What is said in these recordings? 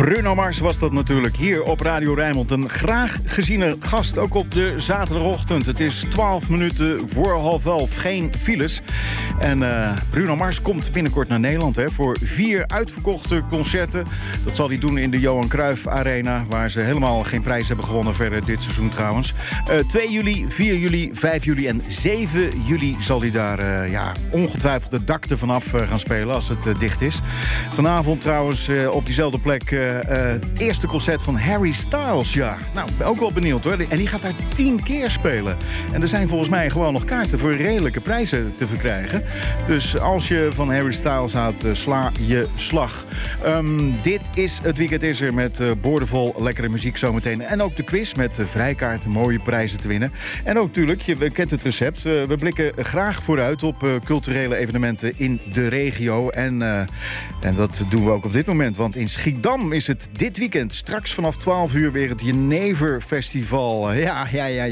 Bruno Mars was dat natuurlijk hier op Radio Rijnmond. Een graag geziene gast, ook op de zaterdagochtend. Het is 12 minuten voor 10:30, geen files. En Bruno Mars komt binnenkort naar Nederland voor 4 uitverkochte concerten. Dat zal hij doen in de Johan Cruijff Arena, waar ze helemaal geen prijs hebben gewonnen verder dit seizoen trouwens. 2 juli, 4 juli, 5 juli en 7 juli zal hij daar ongetwijfeld de dak ervan af gaan spelen als het dicht is. Vanavond trouwens op diezelfde plek het eerste concert van Harry Styles. Ja, nou, ben ook wel benieuwd hoor. En die gaat daar 10 keer spelen. En er zijn volgens mij gewoon nog kaarten voor redelijke prijzen te verkrijgen. Dus als je van Harry Styles houdt, sla je slag. Dit is Het Weekend Is Er met boordevol lekkere muziek zometeen. En ook de quiz met vrijkaarten, mooie prijzen te winnen. En ook natuurlijk, je kent het recept. We blikken graag vooruit op culturele evenementen in de regio. En dat doen we ook op dit moment. Want in Schiedam is het dit weekend straks vanaf 12 uur weer het Jenever Festival. Ja.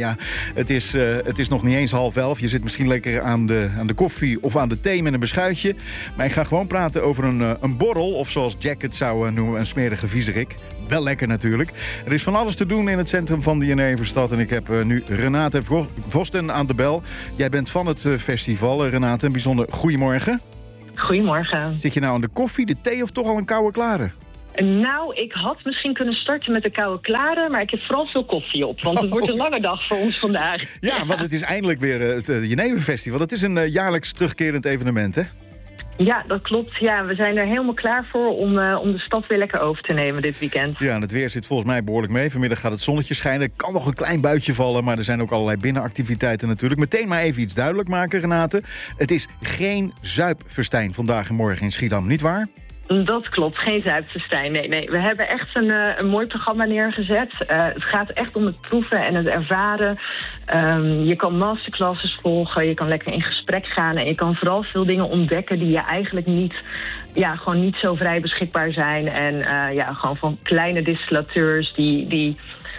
Het is nog niet eens 10:30. Je zit misschien lekker aan de koffie of aan de thee met een beschuitje. Maar ik ga gewoon praten over een borrel. Of zoals Jack het zou noemen, een smerige viezerik. Wel lekker natuurlijk. Er is van alles te doen in het centrum van de Jeneverstad. En ik heb nu Renate Vosten aan de bel. Jij bent van het festival, Renate. Een bijzonder goedemorgen. Goedemorgen. Zit je nou aan de koffie, de thee of toch al een koude klare? Nou, ik had misschien kunnen starten met de koude klare, maar ik heb vooral veel koffie op. Want het wordt een lange dag voor ons vandaag. Ja, want het is eindelijk weer het Jenever Festival. Dat is een jaarlijks terugkerend evenement, hè? Ja, dat klopt. Ja, we zijn er helemaal klaar voor om de stad weer lekker over te nemen dit weekend. Ja, en het weer zit volgens mij behoorlijk mee. Vanmiddag gaat het zonnetje schijnen. Er kan nog een klein buitje vallen, maar er zijn ook allerlei binnenactiviteiten natuurlijk. Meteen maar even iets duidelijk maken, Renate. Het is geen zuipfestijn vandaag en morgen in Schiedam, niet waar? Dat klopt, geen zuipfestijn. Nee. We hebben echt een mooi programma neergezet. Het gaat echt om het proeven en het ervaren. Je kan masterclasses volgen, je kan lekker in gesprek gaan en je kan vooral veel dingen ontdekken die je eigenlijk gewoon niet zo vrij beschikbaar zijn. En gewoon van kleine distillateurs die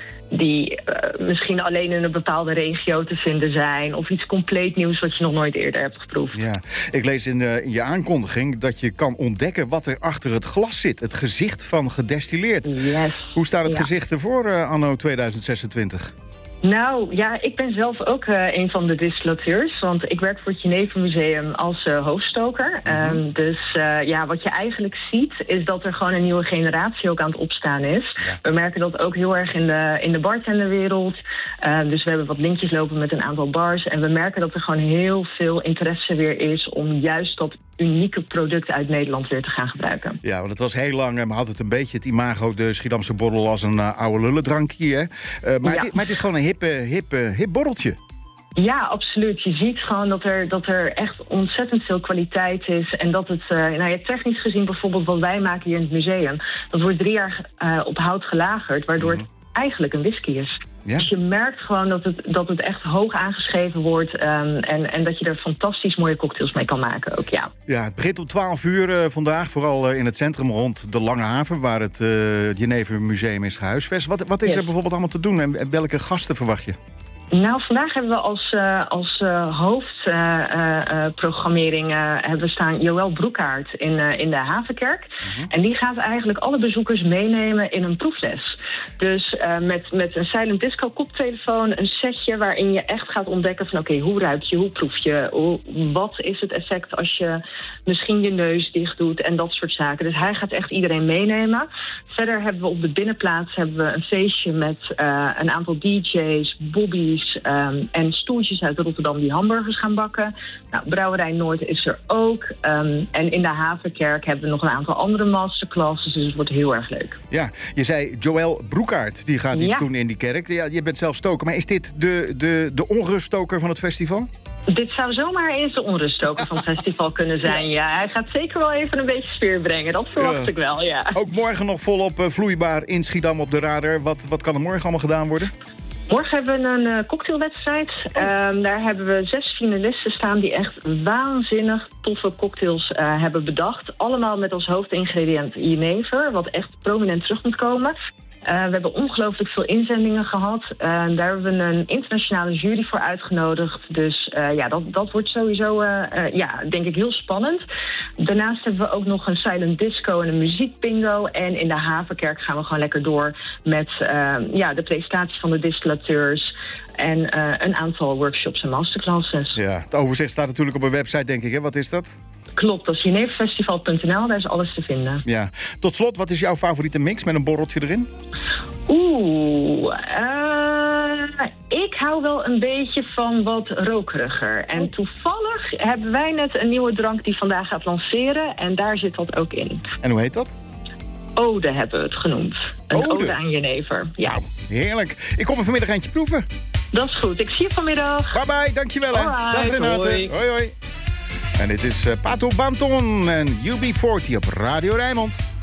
misschien alleen in een bepaalde regio te vinden zijn. Of iets compleet nieuws wat je nog nooit eerder hebt geproefd. Ja, ik lees in je aankondiging dat je kan ontdekken wat er achter het glas zit. Het gezicht van gedestilleerd. Yes. Hoe staat het gezicht ervoor anno 2026? Nou, ja, ik ben zelf ook een van de distillateurs. Want ik werk voor het Jenever Museum als hoofdstoker. Dus wat je eigenlijk ziet is dat er gewoon een nieuwe generatie ook aan het opstaan is. Ja. We merken dat ook heel erg in de bartenderwereld. Dus we hebben wat linkjes lopen met een aantal bars. En we merken dat er gewoon heel veel interesse weer is om juist dat unieke product uit Nederland weer te gaan gebruiken. Ja, want het was heel lang, maar had het een beetje het imago, de Schiedamse borrel, als een oude lullendrankje. Hè? Maar het is gewoon een hip borreltje. Ja, absoluut. Je ziet gewoon dat er echt ontzettend veel kwaliteit is. En dat het, technisch gezien bijvoorbeeld wat wij maken hier in het museum, dat wordt 3 jaar op hout gelagerd, waardoor het eigenlijk een whisky is. Ja? Dus je merkt gewoon dat het echt hoog aangeschreven wordt en dat je er fantastisch mooie cocktails mee kan maken ook, ja. Ja, het begint om 12 uur vandaag, vooral in het centrum rond de Lange Haven, waar het Jenever Museum is gehuisvest. Wat is er bijvoorbeeld allemaal te doen en welke gasten verwacht je? Nou, vandaag hebben we als hoofdprogrammering hebben we staan Joël Broekaert in de Havenkerk. En die gaat eigenlijk alle bezoekers meenemen in een proefles. Dus met een silent disco koptelefoon, een setje waarin je echt gaat ontdekken van oké, hoe ruik je, hoe proef je, wat is het effect als je misschien je neus dicht doet en dat soort zaken. Dus hij gaat echt iedereen meenemen. Verder hebben we op de binnenplaats een feestje met een aantal DJ's, bobby's, en stoeltjes uit Rotterdam die hamburgers gaan bakken. Nou, Brouwerij Noord is er ook. En in de Havenkerk hebben we nog een aantal andere masterclasses. Dus het wordt heel erg leuk. Ja, je zei Joël Broekaert, die gaat iets doen in die kerk. Ja, je bent zelf stoker, maar is dit de onruststoker van het festival? Dit zou zomaar eens de onruststoker van het festival kunnen zijn, ja. Hij gaat zeker wel even een beetje sfeer brengen, dat verwacht ik wel, ja. Ook morgen nog volop vloeibaar in Schiedam op de radar. Wat kan er morgen allemaal gedaan worden? Morgen hebben we een cocktailwedstrijd. Daar hebben we 6 finalisten staan die echt waanzinnig toffe cocktails hebben bedacht. Allemaal met als hoofdingrediënt jenever, wat echt prominent terug moet komen. We hebben ongelooflijk veel inzendingen gehad. Daar hebben we een internationale jury voor uitgenodigd. Dus dat wordt sowieso, denk ik, heel spannend. Daarnaast hebben we ook nog een silent disco en een muziekbingo. En in de Havenkerk gaan we gewoon lekker door met de presentatie van de distillateurs en een aantal workshops en masterclasses. Ja, het overzicht staat natuurlijk op een website, denk ik. Hè? Wat is dat? Klopt, dat is jeneverfestival.nl. Daar is alles te vinden. Ja. Tot slot, wat is jouw favoriete mix met een borreltje erin? Ik hou wel een beetje van wat rokeriger. En toevallig hebben wij net een nieuwe drank die vandaag gaat lanceren. En daar zit dat ook in. En hoe heet dat? Ode hebben we het genoemd. Een ode aan jenever. Ja. Nou, heerlijk. Ik kom er vanmiddag eentje proeven. Dat is goed. Ik zie je vanmiddag. Bye bye, dankjewel. Hè. Dag Renate. Hoi. Hoi hoi. En dit is Pato Banton en UB40 op Radio Rijnmond.